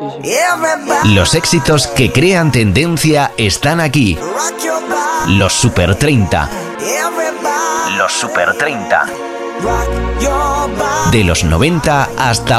Los éxitos que crean tendencia están aquí. Los Super 30. Los Super 30. De los 90 hasta